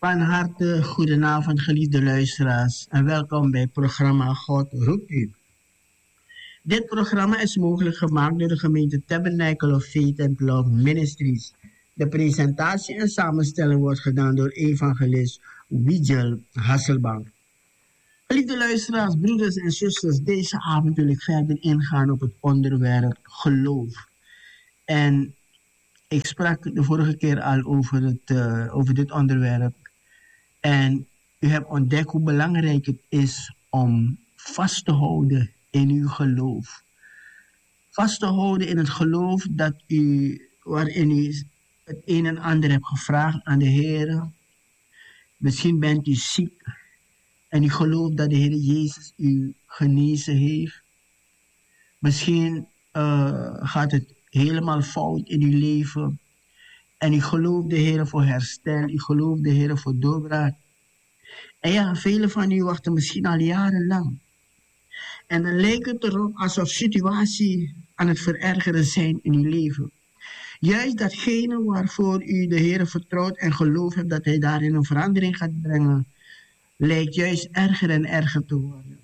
Van harte goedenavond, geliefde luisteraars, en welkom bij het programma God roept u. Dit programma is mogelijk gemaakt door de gemeente Tabernacle of Faith and Love Ministries. De presentatie en samenstelling wordt gedaan door evangelist Wijel Hasselbank. Geliefde luisteraars, broeders en zusters, deze avond wil ik verder ingaan op het onderwerp geloof. En ik sprak de vorige keer al over dit onderwerp. En u hebt ontdekt hoe belangrijk het is om vast te houden in uw geloof. Vast te houden in het geloof waarin u het een en ander hebt gevraagd aan de Heer. Misschien bent u ziek en u gelooft dat de Heer Jezus u genezen heeft. Misschien gaat het helemaal fout in uw leven. En u gelooft de Heer voor herstel, u gelooft de Heer voor doorbraak. En ja, velen van u wachten misschien al jarenlang. En dan lijkt het erop alsof situatie aan het verergeren zijn in uw leven. Juist datgene waarvoor u de Heer vertrouwt en gelooft hebt dat Hij daarin een verandering gaat brengen, lijkt juist erger en erger te worden.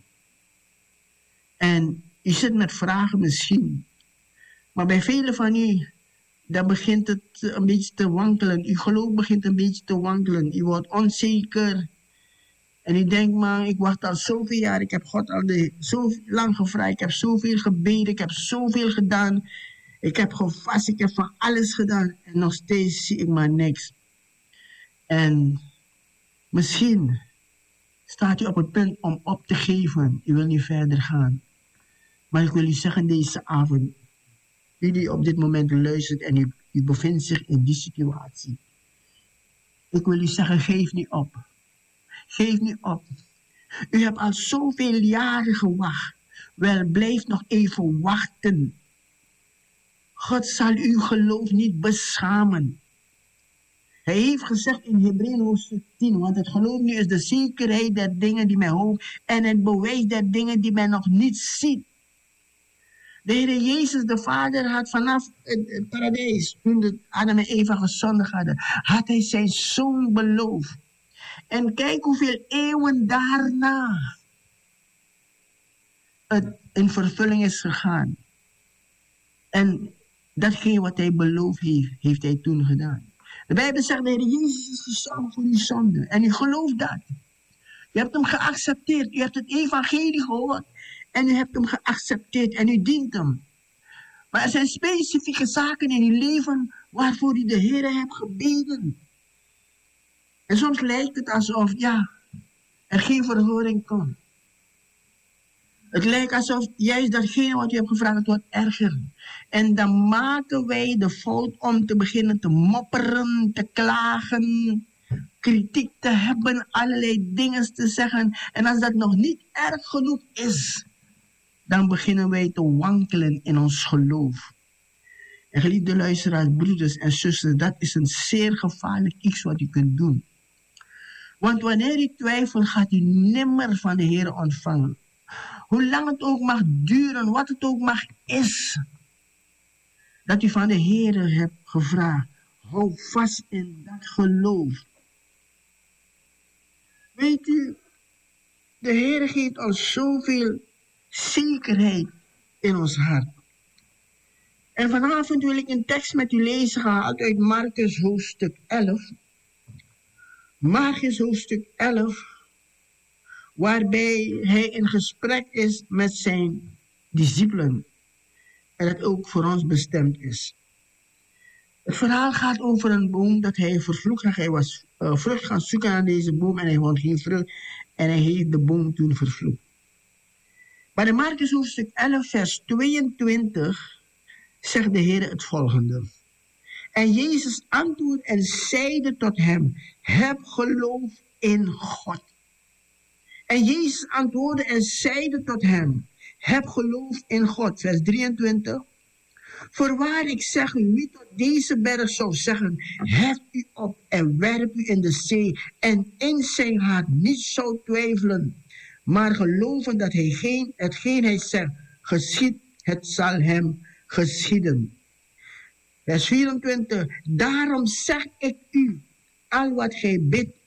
En u zit met vragen misschien. Maar bij velen van u, dan begint het een beetje te wankelen. Uw geloof begint een beetje te wankelen. U wordt onzeker. En u denkt, man, ik wacht al zoveel jaar. Ik heb God al zo lang gevraagd. Ik heb zoveel gebeden. Ik heb zoveel gedaan. Ik heb gevast. Ik heb van alles gedaan. En nog steeds zie ik maar niks. En misschien staat u op het punt om op te geven. U wil niet verder gaan. Maar ik wil u zeggen deze avond, u die op dit moment luistert en u bevindt zich in die situatie. Ik wil u zeggen, geef niet op. Geef niet op. U hebt al zoveel jaren gewacht. Wel, blijf nog even wachten. God zal uw geloof niet beschamen. Hij heeft gezegd in Hebreeën hoofdstuk 10, want het geloof nu is de zekerheid der dingen die men hoopt en het bewijs der dingen die men nog niet ziet. De Heer Jezus, de Vader, had vanaf het paradijs, toen Adam en Eva gezondigd hadden, had Hij zijn Zoon beloofd. En kijk hoeveel eeuwen daarna het in vervulling is gegaan. En datgene wat Hij beloofd heeft, heeft Hij toen gedaan. De Bijbel zegt, de Heer Jezus is gestorven voor uw zonde. En u gelooft dat. U hebt Hem geaccepteerd. U hebt het evangelie gehoord. En u hebt Hem geaccepteerd en u dient Hem. Maar er zijn specifieke zaken in uw leven waarvoor u de Heer hebt gebeden. En soms lijkt het alsof, er geen verhoring komt. Het lijkt alsof juist datgene wat u hebt gevraagd, het wordt erger. En dan maken wij de fout om te beginnen te mopperen, te klagen, kritiek te hebben, allerlei dingen te zeggen. En als dat nog niet erg genoeg is, dan beginnen wij te wankelen in ons geloof. En geliefde luisteraars, broeders en zusters, dat is een zeer gevaarlijk iets wat u kunt doen. Want wanneer u twijfelt, gaat u nimmer van de Heer ontvangen. Hoe lang het ook mag duren, wat het ook mag is, dat u van de Heer hebt gevraagd, hou vast in dat geloof. Weet u, de Heer geeft ons zoveel zekerheid in ons hart. En vanavond wil ik een tekst met u lezen gehaald uit Markus hoofdstuk 11. Markus hoofdstuk 11, waarbij hij in gesprek is met zijn discipelen. En het ook voor ons bestemd is. Het verhaal gaat over een boom dat hij vervloekt had. Hij was vrucht gaan zoeken aan deze boom en hij vond geen vrucht. En hij heeft de boom toen vervloekt. Maar in Markus hoofdstuk 11 vers 22 zegt de Heer het volgende. En Jezus antwoordde en zeide tot hem, heb geloof in God. En Jezus antwoordde en zeide tot hem, heb geloof in God. Vers 23. Voorwaar ik zeg u, wie tot deze berg zou zeggen, hef u op en werp u in de zee, en in zijn hart niet zou twijfelen, maar geloven dat hetgeen hij zegt, geschiet, het zal hem geschieden. Vers 24. Daarom zeg ik u, al wat gij bidt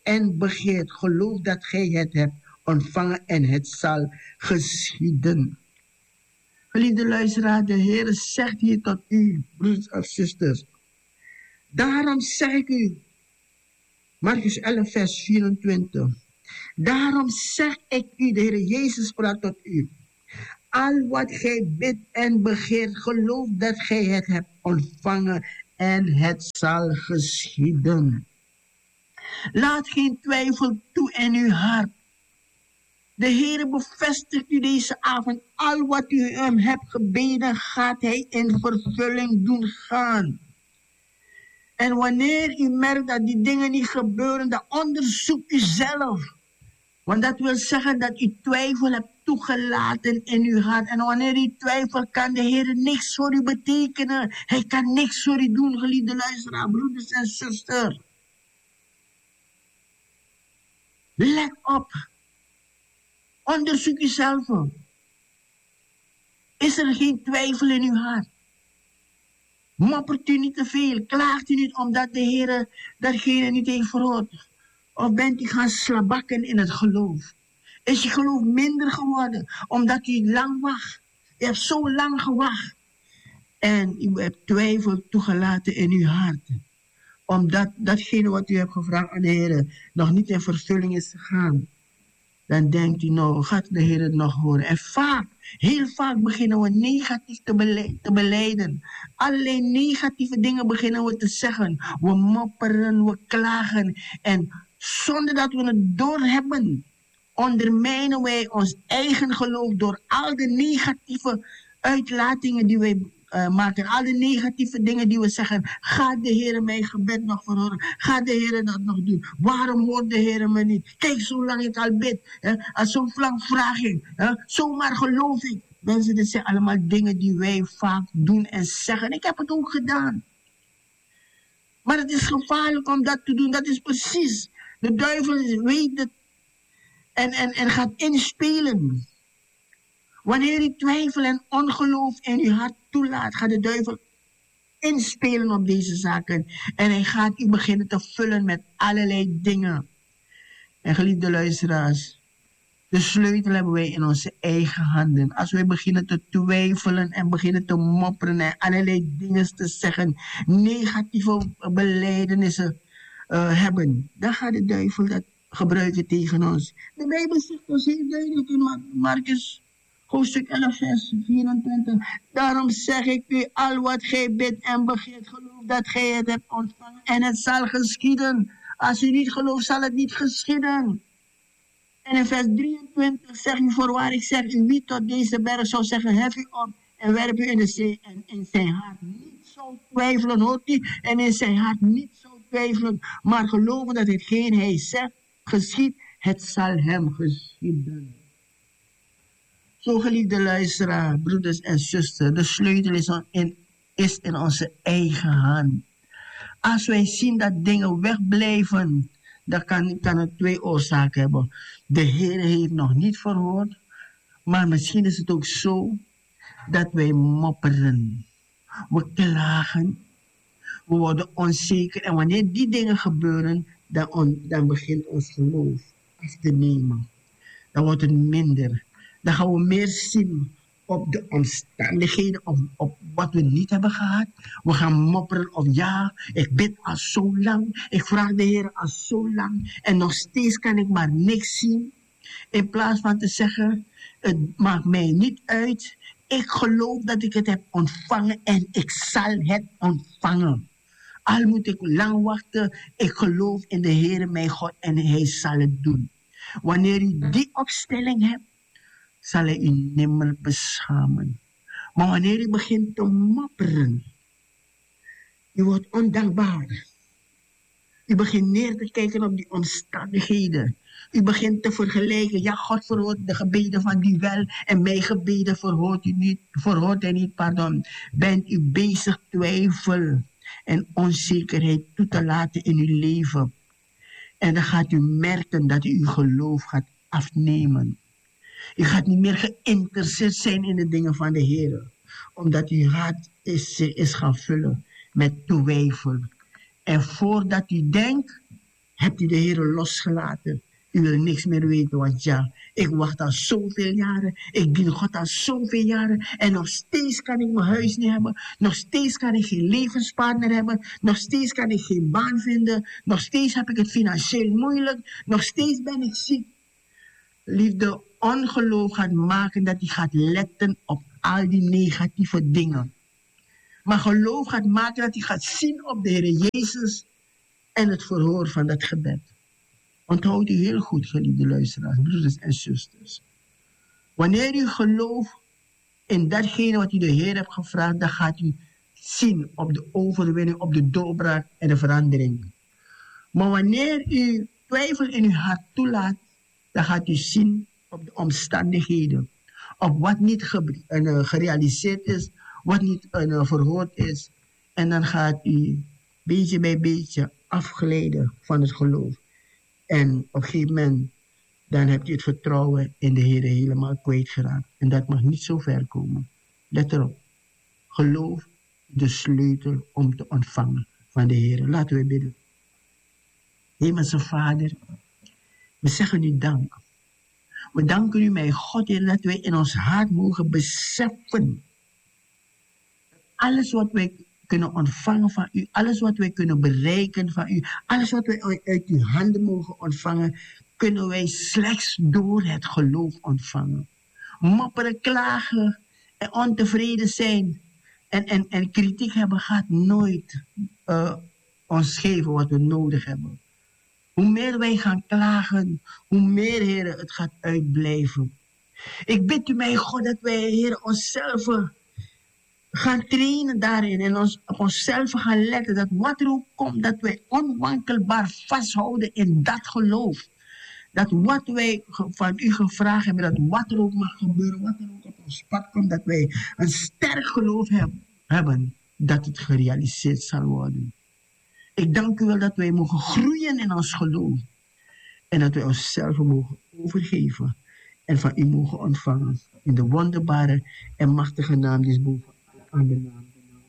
en begeert. Geloof dat gij het hebt ontvangen en het zal geschieden. Geliefde luisteraar, de Heer zegt hier tot u, broeders en zusters. Daarom zeg ik u, Marcus 11 vers 24. Daarom zeg ik u, de Heer Jezus sprak tot u. Al wat gij bidt en begeert, geloof dat gij het hebt ontvangen en het zal geschieden. Laat geen twijfel toe in uw hart. De Heer bevestigt u deze avond. Al wat u hem hebt gebeden, gaat hij in vervulling doen gaan. En wanneer u merkt dat die dingen niet gebeuren, dan onderzoek u zelf. Want dat wil zeggen dat u twijfel hebt toegelaten in uw hart. En wanneer u twijfelt, kan de Heer niks voor u betekenen. Hij kan niks voor u doen, geliefde luisteraar, broeders en zusters. Let op. Onderzoek uzelf. Is er geen twijfel in uw hart? Moppert u niet te veel. Klaagt u niet omdat de Heer datgene niet heeft verhoord. Of bent u gaan slabakken in het geloof? Is je geloof minder geworden omdat u lang wacht? U hebt zo lang gewacht. En u hebt twijfel toegelaten in uw hart. Omdat datgene wat u hebt gevraagd aan de Heer nog niet in vervulling is gegaan. Dan denkt u, nou, gaat de Heer het nog horen? En vaak, heel vaak beginnen we negatief te belijden. Allerlei negatieve dingen beginnen we te zeggen. We mopperen, we klagen. En zonder dat we het doorhebben, ondermijnen wij ons eigen geloof door al de negatieve uitlatingen die wij maken. Al de negatieve dingen die we zeggen. Gaat de Heer mijn gebed nog verhoren? Gaat de Heer dat nog doen? Waarom hoort de Heer me niet? Kijk, zolang ik al bid. Zo lang vraag ik. Zomaar geloof ik. Mensen, dit zijn allemaal dingen die wij vaak doen en zeggen. Ik heb het ook gedaan. Maar het is gevaarlijk om dat te doen. Dat is precies. De duivel weet het. En gaat inspelen. Wanneer u twijfel en ongeloof in uw hart toelaat, gaat de duivel inspelen op deze zaken. En hij gaat u beginnen te vullen met allerlei dingen. En geliefde luisteraars, de sleutel hebben wij in onze eigen handen. Als wij beginnen te twijfelen en beginnen te mopperen en allerlei dingen te zeggen, negatieve belijdenissen hebben, dan gaat de duivel dat gebruiken tegen ons. De Bijbel zegt ons heel duidelijk in Marcus hoofdstuk 11 vers 24. Daarom zeg ik u, al wat gij bidt en begeert, geloof dat gij het hebt ontvangen en het zal geschieden. Als u niet gelooft, zal het niet geschieden. En in vers 23 zegt u, voorwaar ik zeg u, wie tot deze berg zou zeggen, hef u op en werp u in de zee, en in zijn hart niet zou twijfelen, hoort u, en in zijn hart niet zou twijfelen, maar geloven dat hetgeen hij zegt geschiet, het zal hem geschieden. Zo, geliefde luisteraar, broeders en zusters, de sleutel is in onze eigen hand. Als wij zien dat dingen wegblijven, dan kan het twee oorzaken hebben. De Heer heeft nog niet verhoord, maar misschien is het ook zo dat wij mopperen. We klagen, we worden onzeker. En wanneer die dingen gebeuren, dan begint ons geloof af te nemen. Dan wordt het minder. Dan gaan we meer zien op de omstandigheden, op wat we niet hebben gehad. We gaan mopperen op ja, ik bid al zo lang. Ik vraag de Heer al zo lang. En nog steeds kan ik maar niks zien. In plaats van te zeggen, het maakt mij niet uit. Ik geloof dat ik het heb ontvangen en ik zal het ontvangen. Al moet ik lang wachten, ik geloof in de Heer mijn God en hij zal het doen. Wanneer u die opstelling hebt, zal hij u nimmer beschamen. Maar wanneer u begint te mopperen, u wordt ondankbaar. U begint neer te kijken op die omstandigheden. U begint te vergelijken. Ja, God verhoort de gebeden van die wel en mijn gebeden verhoort hij niet. Bent u bezig twijfel en onzekerheid toe te laten in uw leven. En dan gaat u merken dat u uw geloof gaat afnemen. U gaat niet meer geïnteresseerd zijn in de dingen van de Heer. Omdat uw hart is gaan vullen met twijfel. En voordat u denkt, Hebt u de Heer losgelaten? U wil niks meer weten, want ja, ik wacht al zoveel jaren. Ik dien God al zoveel jaren. En nog steeds kan ik mijn huis niet hebben. Nog steeds kan ik geen levenspartner hebben. Nog steeds kan ik geen baan vinden. Nog steeds heb ik het financieel moeilijk. Nog steeds ben ik ziek. Liefde, ongeloof gaat maken dat hij gaat letten op al die negatieve dingen. Maar geloof gaat maken dat hij gaat zien op de Heer Jezus en het verhoor van dat gebed. Onthoud u heel goed, geliefde luisteraars, broeders en zusters. Wanneer u gelooft in datgene wat u de Heer hebt gevraagd, dan gaat u zien op de overwinning, op de doorbraak en de verandering. Maar wanneer u twijfel in uw hart toelaat, dan gaat u zien op de omstandigheden, op wat niet gerealiseerd is, wat niet verhoord is. En dan gaat u beetje bij beetje afglijden van het geloof. En op een gegeven moment, dan hebt u het vertrouwen in de Heer helemaal kwijtgeraakt. En dat mag niet zo ver komen. Let erop. Geloof de sleutel om te ontvangen van de Heer. Laten we bidden. Hemelse Vader, we zeggen u dank. We danken u, mijn God, Heer, dat wij in ons hart mogen beseffen. Alles wat wij kunnen ontvangen van u, alles wat wij kunnen bereiken van u, alles wat wij uit uw handen mogen ontvangen, kunnen wij slechts door het geloof ontvangen. Mopperen, klagen en ontevreden zijn en kritiek hebben gaat nooit ons geven wat we nodig hebben. Hoe meer wij gaan klagen, hoe meer, Heer, het gaat uitblijven. Ik bid u, mijn God, dat wij, Heer, onszelf gaan trainen daarin en op onszelf gaan letten. Dat wat er ook komt, dat wij onwankelbaar vasthouden in dat geloof. Dat wat wij van u gevraagd hebben, dat wat er ook mag gebeuren, wat er ook op ons pad komt, dat wij een sterk geloof hebben dat het gerealiseerd zal worden. Ik dank u wel dat wij mogen groeien in ons geloof. En dat wij onszelf mogen overgeven. En van u mogen ontvangen. In de wonderbare en machtige naam die is boven alle andere naam.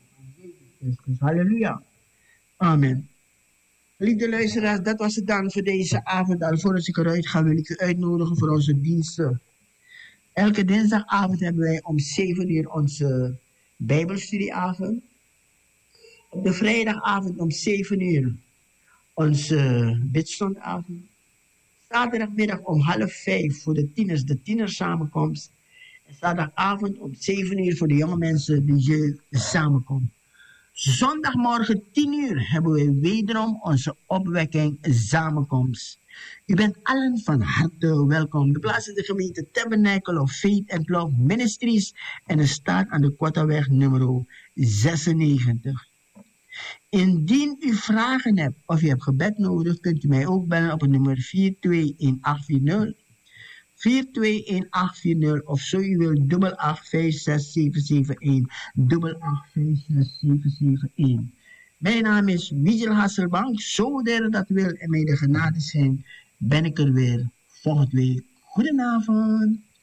Halleluja. Amen. Lieve luisteraars, dat was het dan voor deze avond. Alvorens ik eruit ga, wil ik u uitnodigen voor onze diensten. Elke dinsdagavond hebben wij om 7 uur onze Bijbelstudieavond. Op de vrijdagavond om 7 uur onze bidstondavond. Zaterdagmiddag om 4:30 voor de tieners, de tienersamenkomst. En zaterdagavond om 7 uur voor de jonge mensen, de jeugd, de samenkomst. Zondagmorgen 10 uur hebben we wederom onze opwekking samenkomst. U bent allen van harte welkom. De plaats is de gemeente Tabernacle of Faith and Love Ministries en het staat aan de Quattaweg nummer 96. Indien u vragen hebt of u hebt gebed nodig, kunt u mij ook bellen op het nummer 421840. 421840 of zo u wilt 885671 885671. Mijn naam is Wiegel Hasselbank. Zo dat wil en mij de genade zijn, ben ik er weer volgende week. Goedenavond.